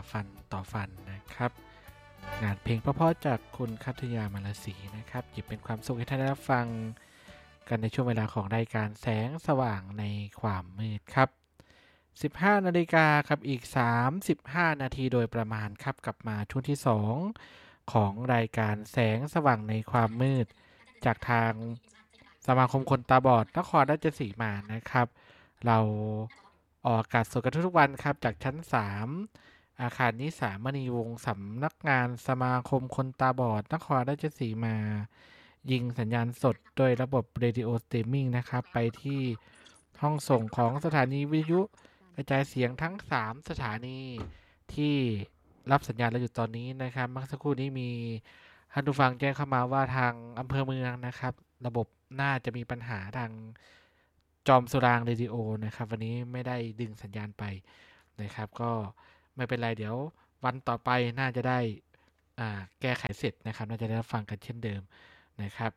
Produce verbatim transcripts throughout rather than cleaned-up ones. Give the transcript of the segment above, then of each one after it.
ฟันต่อฟันนะครับงานเพลงเพราะๆจากคุณคัทยามาลาศรีนะครับหยิบเป็นความสุขให้ท่านได้รับฟังกันในช่วงเวลาของรายการแสงสว่างในความมืดครับสิบห้านาฬิกาครับอีกสามสิบห้านาทีโดยประมาณครับกลับมาช่วงที่สองของรายการแสงสว่างในความมืดจากทางสมาคมคนตาบอดนครราชสีมานะครับเราออกอากาศสดกันทุกวันครับจากชั้นสามอาคารนิสามณีวงศ์สำนักงานสมาคมคนตาบอดนครราชสีมายิงสัญญาณสดโดยระบบเรดิโอสตรีมมิ่งนะครับไปที่ห้องส่งของสถานีวิทยุกระจายเสียงทั้งสามสถานีที่รับสัญญาณเราอยู่ตอนนี้นะครับเมื่อสักครู่นี้มีท่านผู้ฟังแจ้งเข้ามาว่าทางอำเภอเมืองนะครับระบบน่าจะมีปัญหาทางจอมสุรางเรดิโอนะครับวันนี้ไม่ได้ดึงสัญญาณไปนะครับก็ไม่เป็นไรเดี๋ยววันต่อไปน่าจะได้อ่าแก้ไขเสร็จนะครับน่าจะได้รับฟังกันเช่นเดิมนะครับ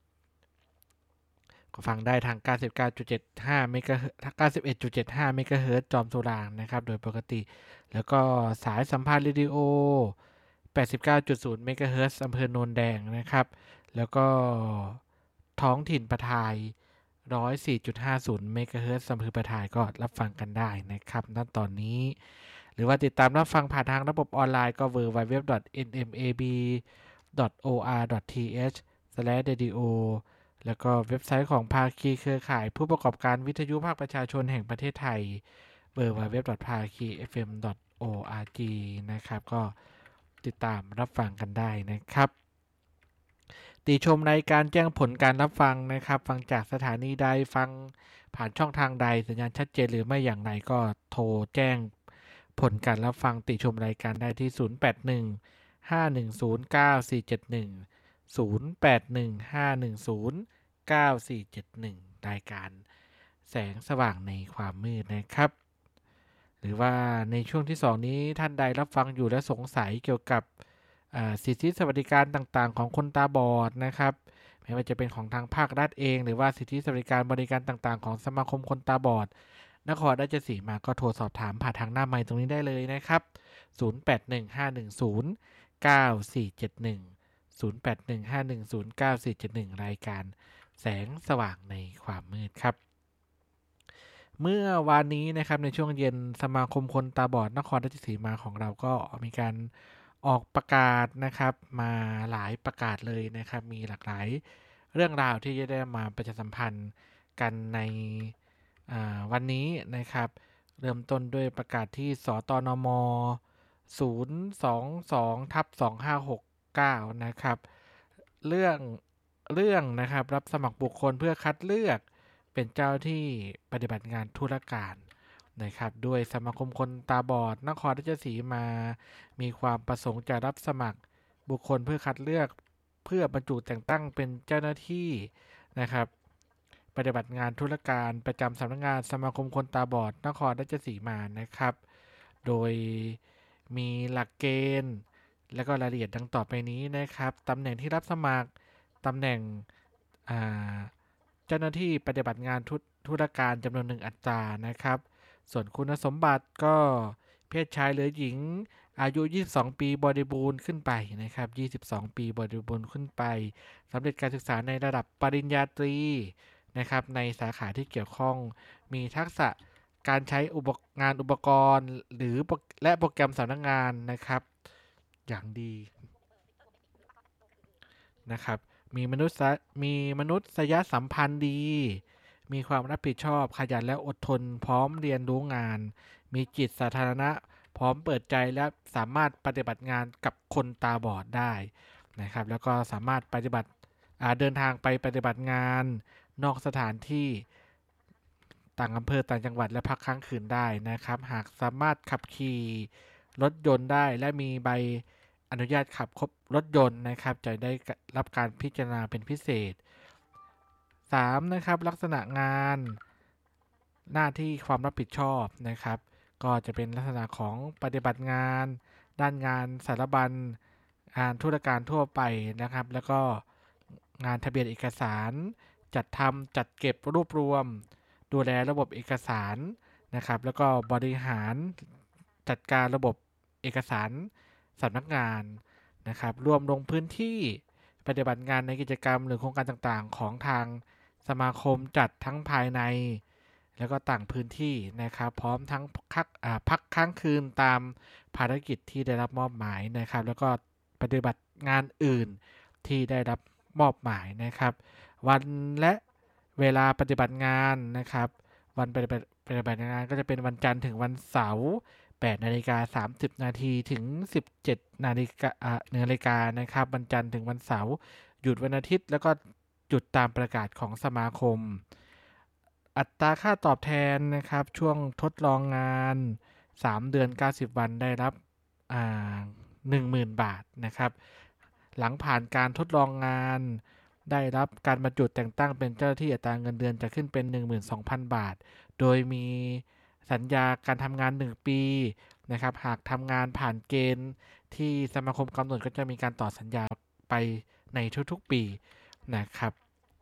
ก็ฟังได้ทาง เก้าสิบเก้าจุดเจ็ดห้า เมกะเฮิรตซ์ เก้าสิบเอ็ดจุดเจ็ดห้า เมกะเฮิรตซ์จอมสุรางนะครับโดยปกติแล้วก็สายสัมภาษณ์เรดิโอ แปดสิบเก้าจุดศูนย์ เมกะเฮิรตซ์อำเภอโนนแดงนะครับแล้วก็ท้องถิ่นปะทาย หนึ่งร้อยสี่จุดห้าศูนย์ เมกะเฮิรตซ์อำเภอปะทายก็รับฟังกันได้นะครับณตอนนี้หรือว่าติดตามรับฟังผ่านทางระบบออนไลน์ก็ ดับเบิลยู ดับเบิลยู ดับเบิลยู ดอท เอ็น เอ็ม เอ บี ดอท โอ อาร์ ดอท ที เอช สแลช เรดิโอ แล้วก็เว็บไซต์ของภาคีเครือข่ายผู้ประกอบการวิทยุภาคประชาชนแห่งประเทศไทย ดับเบิลยู ดับเบิลยู ดับเบิลยู ดอท ภาคี เอฟ เอ็ม ดอท โอ อาร์ จี นะครับก็ติดตามรับฟังกันได้นะครับติชมรายการแจ้งผลการรับฟังนะครับฟังจากสถานีใดฟังผ่านช่องทางใดสัญญาณชัดเจนหรือไม่อย่างไรก็โทรแจ้งผลการรับฟังติชมรายการได้ที่ศูนย์ แปด หนึ่ง ห้า หนึ่ง ศูนย์ เก้า สี่ เจ็ด หนึ่ง ศูนย์ แปด หนึ่ง ห้า หนึ่ง ศูนย์ เก้า สี่ เจ็ด หนึ่งรายการแสงสว่างในความมืดนะครับหรือว่าในช่วงที่สองนี้ท่านใดรับฟังอยู่และสงสัยเกี่ยวกับสิทธิสวัสดิการต่างๆของคนตาบอดนะครับไม่ว่าจะเป็นของทางภาครัฐเองหรือว่าสิทธิสวัสดิการบริการต่างๆของสมาคมคนตาบอดนครราชสีมาก็โทรสอบถามผ่านทางหน้าไมค์ตรงนี้ได้เลยนะครับศูนย์ แปด หนึ่ง ห้า หนึ่ง ศูนย์ เก้า สี่ เจ็ด หนึ่ง ศูนย์ แปด หนึ่ง ห้า หนึ่ง ศูนย์ เก้า สี่ เจ็ด หนึ่งรายการแสงสว่างในความมืดครับเมื่อวานนี้นะครับในช่วงเย็นสมาคมคนตาบอดนครราชสีมาของเราก็มีการออกประกาศนะครับมาหลายประกาศเลยนะครับมีหลากหลายเรื่องราวที่จะได้มาประชาสัมพันธ์กันในวันนี้นะครับเริ่มต้นด้วยประกาศที่สตนม ศูนย์ สอง สอง ทับ สอง ห้า หก เก้า นะครับเรื่องเรื่องนะครับรับสมัครบุคคลเพื่อคัดเลือกเป็นเจ้าที่ปฏิบัติงานธุรการนะครับด้วยสมาคมคนตาบอดนครราชสีมามีความประสงค์จะรับสมัครบุคคลเพื่อคัดเลือกเพื่อบรรจุแต่งตั้งเป็นเจ้าหน้าที่นะครับปฏิบัติงานธุรการประจำสำนักงานสมาคมคนตาบอดนครราชสีมานะครับโดยมีหลักเกณฑ์และก็รายละเอียดดังต่อไปนี้นะครับตำแหน่งที่รับสมัครตำแหน่งเจ้าหน้าที่ปฏิบัติงานธุรการจำนวนหนึ่งอัตรานะครับส่วนคุณสมบัติก็เพศชายหรือหญิงอายุยี่สิบสองปีบริบูรณ์ขึ้นไปนะครับยี่สิบสองปีบริบูรณ์ขึ้นไปสำเร็จการศึกษาในระดับปริญญาตรีนะครับในสาขาที่เกี่ยวข้องมีทักษะการใช้อุปงานอุปกรณ์หรือและโปรแกรมสำนักงานนะครับอย่างดีนะครับมีมนุษย์มีมนุษยสัมพันธ์ดีมีความรับผิดชอบขยันและอดทนพร้อมเรียนรู้งานมีจิตสาธารณะพร้อมเปิดใจและสามารถปฏิบัติงานกับคนตาบอดได้นะครับแล้วก็สามารถปฏิบัติเดินทางไปปฏิบัติงานนอกสถานที่ต่างอำเภอต่างจังหวัดและพักค้างคืนได้นะครับหากสามารถขับขี่รถยนต์ได้และมีใบอนุญาตขับรถยนต์นะครับจะได้รับการพิจารณาเป็นพิเศษสามนะครับลักษณะงานหน้าที่ความรับผิดชอบนะครับก็จะเป็นลักษณะของปฏิบัติงานด้านงานสารบัญงานธุรการทั่วไปนะครับแล้วก็งานทะเบียนเอกสารจัดทำจัดเก็บรวบรวมดูแลระบบเอกสารนะครับแล้วก็บริหารจัดการระบบเอกสารสำนักงานนะครับรวมลงพื้นที่ปฏิบัติงานในกิจกรรมหรือโครงการต่างๆของทางสมาคมจัดทั้งภายในแล้วก็ต่างพื้นที่นะครับพร้อมทั้งพักพักค้างคืนตามภารกิจที่ได้รับมอบหมายนะครับแล้วก็ปฏิบัติงานอื่นที่ได้รับมอบหมายนะครับวันและเวลาปฏิบัติงานนะครับวันปฏิบัติปฏิบัติงานก็จะเป็นวันจันทร์ถึงวันเสาร์แปดนาฬิกาสามสิบนาทีถึงสิบเจ็ดนาฬิกาอ่านาฬิกานะครับวันจันทร์ถึงวันเสาร์หยุดวันอาทิตย์แล้วก็หยุดตามประกาศของสมาคมอัตราค่าตอบแทนนะครับช่วงทดลองงานสามเดือนเก้าสิบวันได้รับอ่า หนึ่งหมื่น บาทนะครับหลังผ่านการทดลองงานได้รับการบรรจุแต่งตั้งเป็นเจ้าหน้าที่อัตราเงินเดือนจะขึ้นเป็น หนึ่งหมื่นสองพัน บาทโดยมีสัญญาการทำงานหนึ่งปีนะครับหากทำงานผ่านเกณฑ์ที่สมาคมกำหนดก็จะมีการต่อสัญญาไปในทุกๆปีนะครับ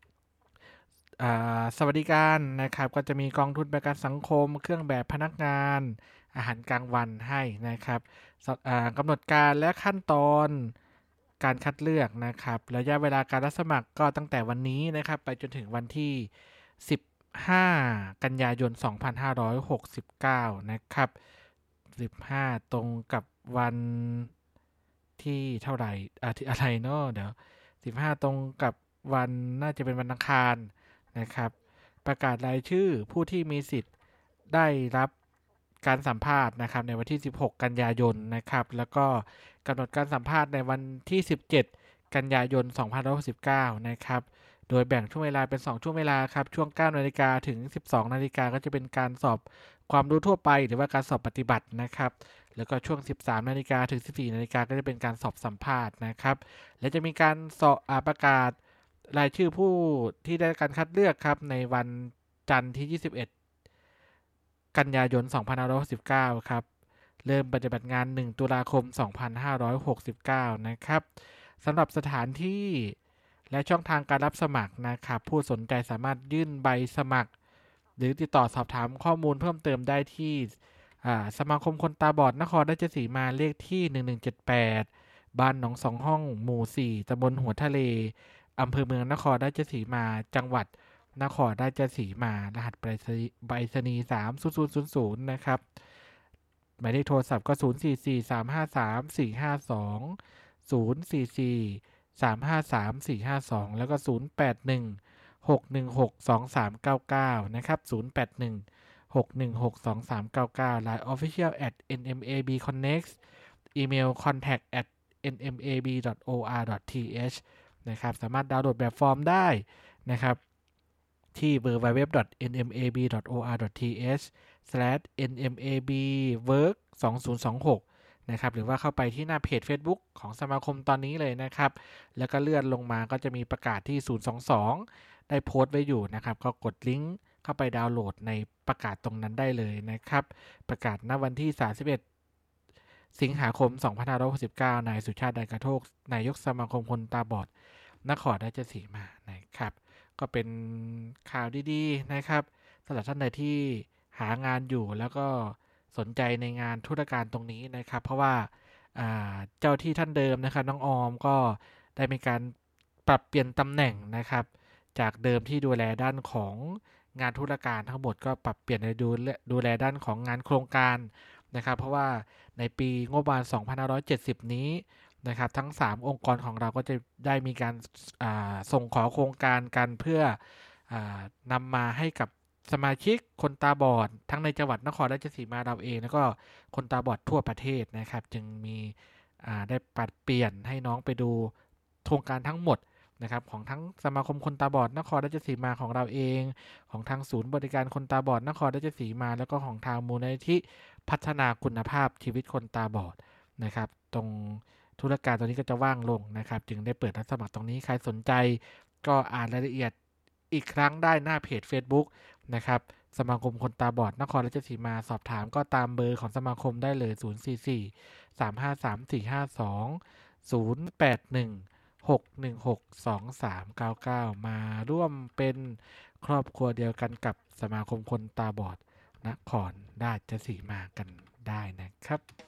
สวัสดิการนะครับก็จะมีกองทุนประกันสังคมเครื่องแบบพนักงานอาหารกลางวันให้นะครับกำหนดการและขั้นตอนการคัดเลือกนะครับระยะเวลาการรับสมัครก็ตั้งแต่วันนี้นะครับไปจนถึงวันที่สิบห้ากันยายนสองพันห้าร้อยหกสิบเก้านะครับสิบห้าตรงกับวันที่เท่าไหร่อาทิตย์อะไรเนาะเดี๋ยวสิบห้าตรงกับวันน่าจะเป็นวันอังคารนะครับประกาศรายชื่อผู้ที่มีสิทธิ์ได้รับการสัมภาษณ์นะครับในวันที่สิบหกกันยายนนะครับแล้วก็กำหนดการสัมภาษณ์ในวันที่สิบเจ็ดกันยายนสองพันห้าร้อยหกสิบเก้านะครับโดยแบ่งช่วงเวลาเป็นสองช่วงเวลาครับช่วง เก้านาฬิกาถึง สิบสองนาฬิกาก็จะเป็นการสอบความรู้ทั่วไปหรือว่าการสอบปฏิบัตินะครับแล้วก็ช่วง สิบสามนาฬิกาถึง สิบสี่นาฬิกาก็จะเป็นการสอบสัมภาษณ์นะครับและจะมีการสอบประกาศรายชื่อผู้ที่ได้การคัดเลือกครับในวันจันทร์ที่ยี่สิบเอ็ดกันยายนสองพันห้าร้อยหกสิบเก้าครับเริ่มปฏิบัติงานหนึ่งตุลาคมสองพันห้าร้อยหกสิบเก้านะครับสำหรับสถานที่และช่องทางการรับสมัครนะครับผู้สนใจสามารถยื่นใบสมัครหรือติดต่อสอบถามข้อมูลเพิ่มเติมได้ที่สมาคมคนตาบอดนครราชสีมาเลขที่หนึ่งหนึ่งเจ็ดแปดบ้านหนองสองห้องหมู่สี่ตำบลหัวทะเลอำเภอเมืองนครราชสีมาจังหวัดนครราชสีมารหัสไปรษณีย์สาม ศูนย์ ศูนย์ ศูนย์ ศูนย์นะครับหมายเลขโทรศัพท์ก็ศูนย์ สี่ สี่ สาม ห้า สาม สี่ ห้า สอง ศูนย์ สี่ สี่ สาม ห้า สาม สี่ ห้า สองแล้วก็ศูนย์ แปด หนึ่ง หก หนึ่ง หก สอง สาม เก้า เก้านะครับศูนย์ แปด หนึ่ง หก หนึ่ง หก สอง สาม เก้า เก้า ไลน์ official at เอ็น เอ็ม เอ บี connect อีเมล contact at เอ็น เอ็ม เอ บี ดอท โอ อาร์ ดอท ที เอช นะครับสามารถดาวน์โหลดแบบฟอร์มได้นะครับที่ ดับเบิลยู ดับเบิลยู ดับเบิลยู ดอท เอ็น เอ็ม เอ บี ดอท โอ อาร์ ดอท ที เอช สแลช เอ็น เอ็ม เอ บี เวิร์ก สอง ศูนย์ สอง หกนะครับหรือว่าเข้าไปที่หน้าเพจ Facebook ของสมาคมตอนนี้เลยนะครับแล้วก็เลื่อนลงมาก็จะมีประกาศที่ศูนย์ สอง สองได้โพสต์ไว้อยู่นะครับก็กดลิงก์เข้าไปดาวน์โหลดในประกาศตรงนั้นได้เลยนะครับประกาศณวันที่สามสิบเอ็ดสิงหาคมสองพันห้าร้อยหกสิบเก้านายสุชาติไดกระโทกนายกสมาคมคนตาบอดนครราชสีมานะครับก็เป็นข่าวดีๆนะครับสำหรับท่านใดที่หางานอยู่แล้วก็สนใจในงานธุรการตรงนี้นะครับเพราะว่าเจ้าที่ท่านเดิมนะครับน้องออมก็ได้มีการปรับเปลี่ยนตำแหน่งนะครับจากเดิมที่ดูแลด้านของงานธุรการทั้งหมดก็ปรับเปลี่ยนในดูดูแลด้านของงานโครงการนะครับเพราะว่าในปีงบประมาณสองพันห้าร้อยเจ็ดสิบนี้นะครับทั้งสามองค์กรของเราก็จะได้มีการส่งขอโครงการกันเพื่อนำมาให้กับสมาชิกคนตาบอดทั้งในจังหวัดนครราชสีมาเราเองแล้วก็คนตาบอดทั่วประเทศนะครับจึงมีได้ปรับเปลี่ยนให้น้องไปดูโครงการทั้งหมดนะครับของทั้งสมาคมคนตาบอดนครราชสีมาของเราเองของทางศูนย์บริการคนตาบอดนครราชสีมาแล้วก็ของทางมูลนิธิพัฒนาคุณภาพชีวิตคนตาบอดนะครับตรงธุรการตรงนี้ก็จะว่างลงนะครับจึงได้เปิดรับสมัครตรงนี้ใครสนใจก็อ่านรายละเอียดอีกครั้งได้หน้าเพจ Facebook นะครับสมาคมคนตาบอดนครราชสีมาสอบถามก็ตามเบอร์ของสมาคมได้เลยศูนย์ สี่ สี่ สาม ห้า สาม สี่ ห้า สอง ศูนย์ แปด หนึ่ง หก หนึ่ง หก สอง สาม เก้า เก้ามาร่วมเป็นครอบครัวเดียวกันกับสมาคมคนตาบอดนครราชสีมากันได้นะครับ